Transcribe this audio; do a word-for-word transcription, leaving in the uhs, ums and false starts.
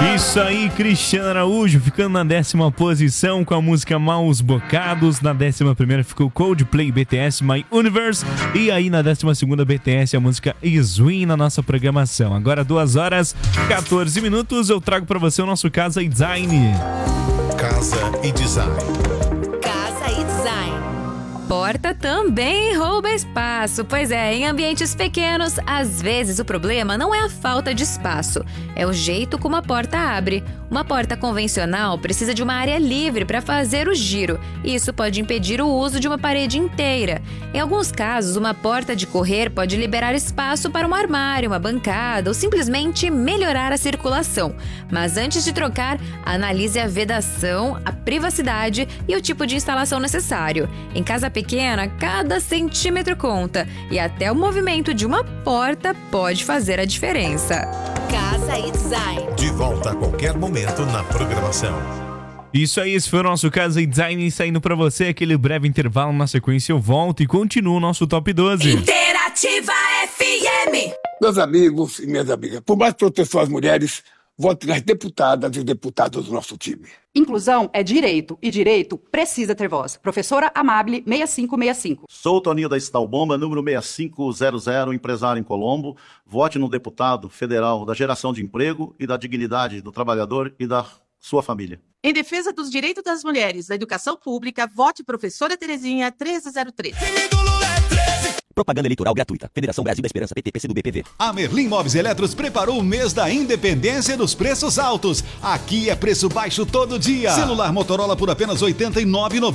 Isso aí, Cristiano Araújo ficando na décima posição com a música Maus Bocados. Na décima primeira ficou Coldplay, B T S, My Universe. E aí na décima segunda, B T S, a música Swing na nossa programação. Agora duas horas, quatorze minutos, eu trago pra você o nosso Casa e Design. Casa e Design. Casa e Design. Porta também rouba espaço. Pois é, em ambientes pequenos, às vezes o problema não é a falta de espaço, é o jeito como a porta abre. Uma porta convencional precisa de uma área livre para fazer o giro, e isso pode impedir o uso de uma parede inteira. Em alguns casos, uma porta de correr pode liberar espaço para um armário, uma bancada ou simplesmente melhorar a circulação. Mas antes de trocar, analise a vedação, a privacidade e o tipo de instalação necessário. Em casa pequena, cada centímetro conta, e até o movimento de uma porta pode fazer a diferença. Casa e Design. De volta a qualquer momento na programação. Isso aí, esse foi o nosso Casa e Design saindo pra você, aquele breve intervalo. Na sequência eu volto e continuo o nosso Top doze. Interativa F M. Meus amigos e minhas amigas, por mais proteção às mulheres, vote nas deputadas e deputados do nosso time. Inclusão é direito, e direito precisa ter voz. Professora Amable, seis cinco seis cinco. Sou o Toninho da Estalbomba, número seis cinco zero zero, empresário em Colombo. Vote no deputado federal da geração de emprego e da dignidade do trabalhador e da sua família. Em defesa dos direitos das mulheres da educação pública, vote Professora Terezinha treze zero três. Propaganda eleitoral gratuita. Federação Brasil da Esperança, P T, P C do B, P V. A Merlin Móveis e Eletros preparou o mês da independência dos preços altos. Aqui é preço baixo todo dia. Celular Motorola por apenas oitenta e nove reais e noventa